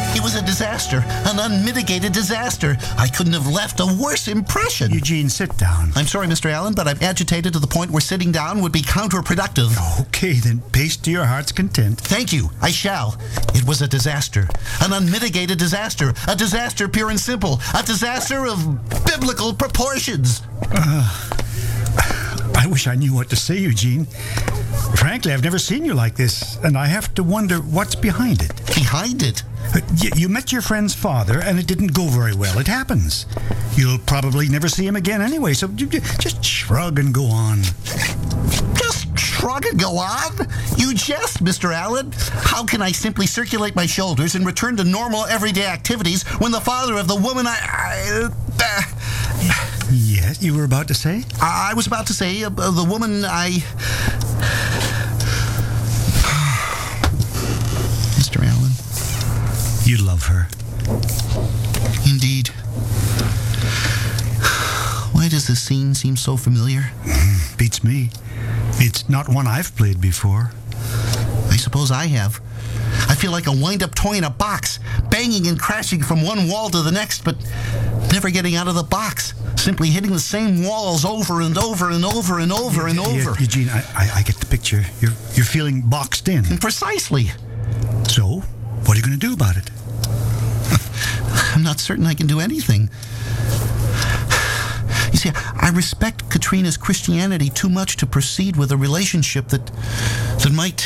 It was a disaster, an unmitigated disaster. I couldn't have left a worse impression. Eugene, sit down. I'm sorry, Mr. Allen, but I'm agitated to the point where sitting down would be counterproductive. Okay, then pace to your heart's content. Thank you. I shall. It was a disaster. An unmitigated disaster. A disaster pure and simple. A disaster of biblical proportions. I wish I knew what to say, Eugene. Frankly, I've never seen you like this, and I have to wonder what's behind it. Behind it? You met your friend's father, and it didn't go very well. It happens. You'll probably never see him again anyway, so just shrug and go on. Just shrug and go on? You jest, Mr. Allen. How can I simply circulate my shoulders and return to normal everyday activities when the father of the woman Yes, you were about to say? I was about to say, the woman Mr. Allen. You love her. Indeed. Why does this scene seem so familiar? Beats me. It's not one I've played before. I suppose I have. I feel like a wind-up toy in a box, banging and crashing from one wall to the next, but never getting out of the box. Simply hitting the same walls over and over and over and over and over. Eugene, I get the picture. You're feeling boxed in. Precisely. So, what are you going to do about it? I'm not certain I can do anything. You see, I respect Katrina's Christianity too much to proceed with a relationship that might,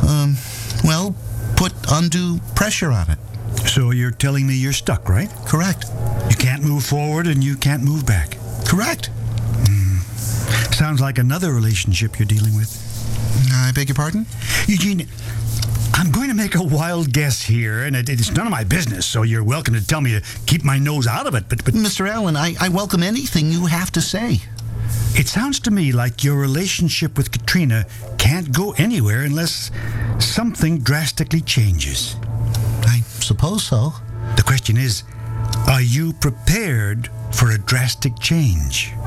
put undue pressure on it. So you're telling me you're stuck, right? Correct. You can't move forward and you can't move back. Correct. Sounds like another relationship you're dealing with. I beg your pardon? Eugene, I'm going to make a wild guess here, and it's none of my business, so you're welcome to tell me to keep my nose out of it, but Mr. Allen, I welcome anything you have to say. It sounds to me like your relationship with Katrina can't go anywhere unless something drastically changes. I suppose so. The question is, are you prepared for a drastic change?